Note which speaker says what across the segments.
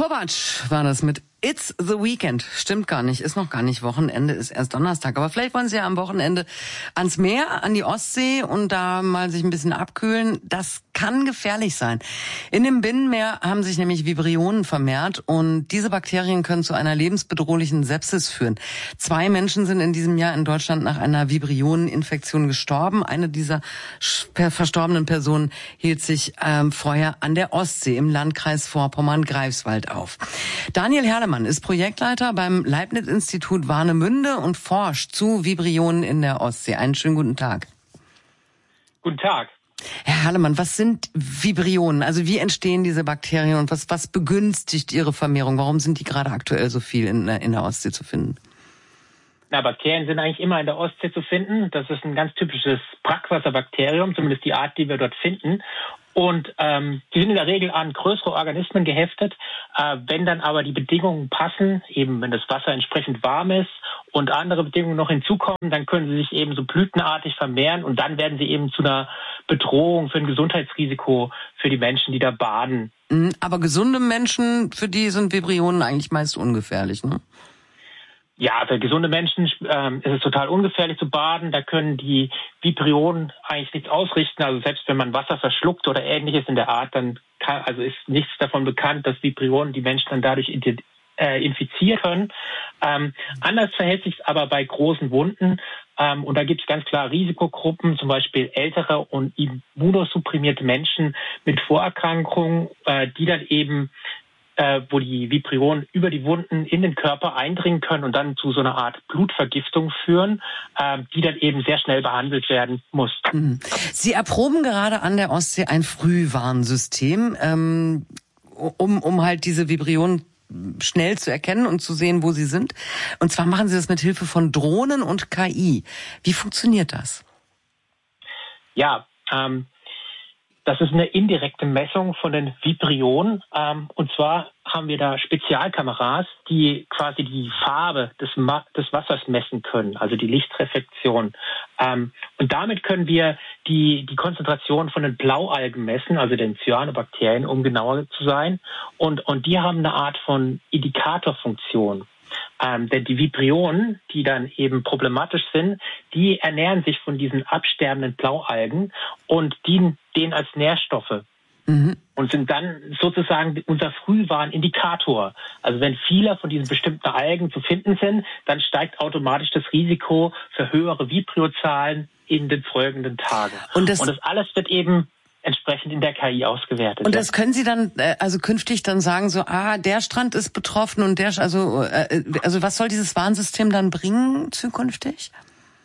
Speaker 1: Kovac war das mit It's the Weekend. Stimmt gar nicht, ist noch gar nicht Wochenende, ist erst Donnerstag. Aber vielleicht wollen Sie ja am Wochenende ans Meer, an die Ostsee und da mal sich ein bisschen abkühlen. Das kann gefährlich sein. In dem Binnenmeer haben sich nämlich Vibrionen vermehrt und diese Bakterien können zu einer lebensbedrohlichen Sepsis führen. 2 Menschen sind in diesem Jahr in Deutschland nach einer Vibrioneninfektion gestorben. Eine dieser verstorbenen Personen hielt sich vorher an der Ostsee im Landkreis Vorpommern-Greifswald auf. Daniel Herlemann ist Projektleiter beim Leibniz-Institut Warnemünde und forscht zu Vibrionen in der Ostsee. Einen schönen guten Tag.
Speaker 2: Guten Tag.
Speaker 1: Herr Herlemann, was sind Vibrionen? Also wie entstehen diese Bakterien und was begünstigt ihre Vermehrung? Warum sind die gerade aktuell so viel in der Ostsee zu finden?
Speaker 2: Bakterien sind eigentlich immer in der Ostsee zu finden. Das ist ein ganz typisches Brackwasserbakterium, zumindest die Art, die wir dort finden. Und die sind in der Regel an größere Organismen geheftet. Wenn dann aber die Bedingungen passen, eben wenn das Wasser entsprechend warm ist und andere Bedingungen noch hinzukommen, dann können sie sich eben so blütenartig vermehren und dann werden sie eben zu einer Bedrohung, für ein Gesundheitsrisiko für die Menschen, die da baden.
Speaker 1: Aber gesunde Menschen, für die sind Vibrionen eigentlich meist ungefährlich, ne?
Speaker 2: Ja, für gesunde Menschen ist es total ungefährlich zu baden. Da können die Vibrionen eigentlich nichts ausrichten. Also selbst wenn man Wasser verschluckt oder Ähnliches in der Art, dann ist nichts davon bekannt, dass Vibrionen die Menschen dann dadurch infizieren können. Anders verhält sich es aber bei großen Wunden. Und da gibt es ganz klar Risikogruppen, zum Beispiel ältere und immunosupprimierte Menschen mit Vorerkrankungen, die dann eben wo die Vibrionen über die Wunden in den Körper eindringen können und dann zu so einer Art Blutvergiftung führen, die dann eben sehr schnell behandelt werden muss.
Speaker 1: Sie erproben gerade an der Ostsee ein Frühwarnsystem, um halt diese Vibrionen schnell zu erkennen und zu sehen, wo sie sind. Und zwar machen Sie das mit Hilfe von Drohnen und KI. Wie funktioniert das?
Speaker 2: Ja, das ist eine indirekte Messung von den Vibrionen. Und zwar haben wir da Spezialkameras, die quasi die Farbe des Wassers messen können, also die Lichtreflexion. Und damit können wir die Konzentration von den Blaualgen messen, also den Cyanobakterien, um genauer zu sein. Und die haben eine Art von Indikatorfunktion. Denn die Vibrionen, die dann eben problematisch sind, die ernähren sich von diesen absterbenden Blaualgen und dienen denen als Nährstoffe. Und sind dann sozusagen unser Frühwarnindikator. Also wenn viele von diesen bestimmten Algen zu finden sind, dann steigt automatisch das Risiko für höhere Vibriozahlen in den folgenden Tagen. Und das alles wird eben entsprechend in der KI ausgewertet.
Speaker 1: Und das können Sie dann also künftig dann sagen, so der Strand ist betroffen und also was soll dieses Warnsystem dann bringen zukünftig?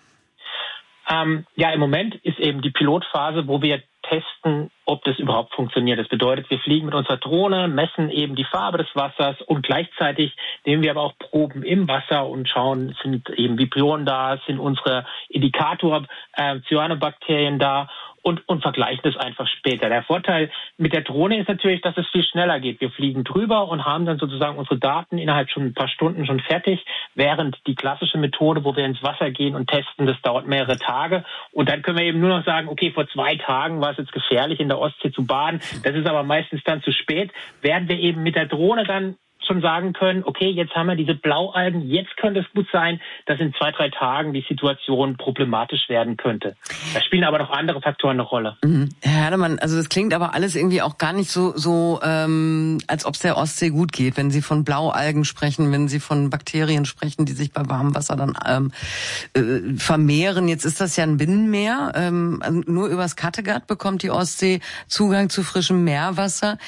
Speaker 2: Im Moment ist eben die Pilotphase, wo wir testen, ob das überhaupt funktioniert. Das bedeutet, wir fliegen mit unserer Drohne, messen eben die Farbe des Wassers und gleichzeitig nehmen wir aber auch Proben im Wasser und schauen, sind eben Vibrionen da, sind unsere Indikator Cyanobakterien da und vergleichen das einfach später. Der Vorteil mit der Drohne ist natürlich, dass es viel schneller geht. Wir fliegen drüber und haben dann sozusagen unsere Daten innerhalb schon ein paar Stunden schon fertig, während die klassische Methode, wo wir ins Wasser gehen und testen, das dauert mehrere Tage. Und dann können wir eben nur noch sagen, okay, vor 2 Tagen war es jetzt gefährlich, in der Ostsee zu baden. Das ist aber meistens dann zu spät. Werden wir eben mit der Drohne dann schon sagen können, okay, jetzt haben wir diese Blaualgen, jetzt könnte es gut sein, dass in 2-3 Tagen die Situation problematisch werden könnte. Da spielen aber noch andere Faktoren eine Rolle.
Speaker 1: Herr Herlemann, also das klingt aber alles irgendwie auch gar nicht so als ob es der Ostsee gut geht, wenn Sie von Blaualgen sprechen, wenn Sie von Bakterien sprechen, die sich bei warmem Wasser dann vermehren. Jetzt ist das ja ein Binnenmeer. Also nur übers Kattegat bekommt die Ostsee Zugang zu frischem Meerwasser.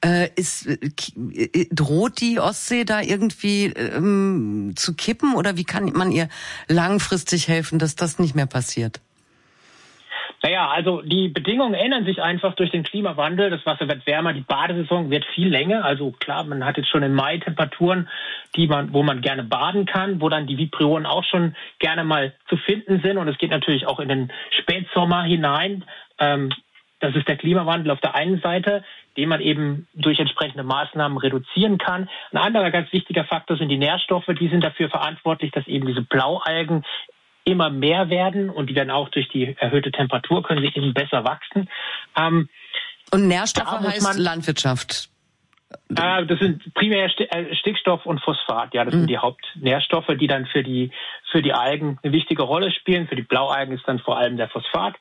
Speaker 1: Droht die Ostsee da irgendwie zu kippen oder wie kann man ihr langfristig helfen, dass das nicht mehr passiert?
Speaker 2: Naja, also die Bedingungen ändern sich einfach durch den Klimawandel. Das Wasser wird wärmer, die Badesaison wird viel länger. Also klar, man hat jetzt schon im Mai Temperaturen, wo man gerne baden kann, wo dann die Vibrionen auch schon gerne mal zu finden sind. Und es geht natürlich auch in den Spätsommer hinein. Das ist der Klimawandel auf der einen Seite, den man eben durch entsprechende Maßnahmen reduzieren kann. Ein anderer ganz wichtiger Faktor sind die Nährstoffe. Die sind dafür verantwortlich, dass eben diese Blaualgen immer mehr werden und die werden auch durch die erhöhte Temperatur können sie eben besser wachsen.
Speaker 1: Und Nährstoffe heißt Landwirtschaft.
Speaker 2: Das sind primär Stickstoff und Phosphat. Ja, das sind die Hauptnährstoffe, die dann für die Algen eine wichtige Rolle spielen. Für die Blaualgen ist dann vor allem der Phosphat.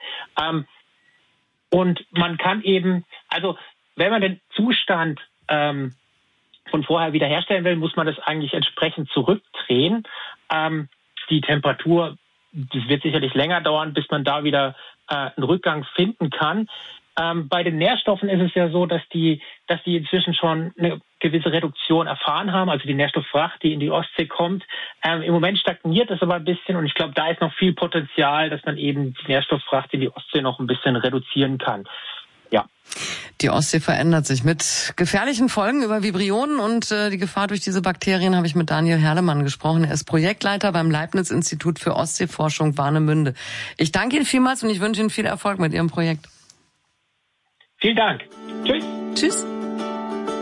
Speaker 2: Und man kann eben, also wenn man den Zustand von vorher wiederherstellen will, muss man das eigentlich entsprechend zurückdrehen. Die Temperatur, das wird sicherlich länger dauern, bis man da wieder einen Rückgang finden kann. Bei den Nährstoffen ist es ja so, dass die inzwischen schon eine gewisse Reduktion erfahren haben, also die Nährstofffracht, die in die Ostsee kommt. Im Moment stagniert das aber ein bisschen und ich glaube, da ist noch viel Potenzial, dass man eben die Nährstofffracht in die Ostsee noch ein bisschen reduzieren kann. Ja.
Speaker 1: Die Ostsee verändert sich mit gefährlichen Folgen über Vibrionen und die Gefahr durch diese Bakterien habe ich mit Daniel Herlemann gesprochen. Er ist Projektleiter beim Leibniz-Institut für Ostseeforschung Warnemünde. Ich danke Ihnen vielmals und ich wünsche Ihnen viel Erfolg mit Ihrem Projekt.
Speaker 2: Vielen Dank. Tschüss.
Speaker 1: Tschüss.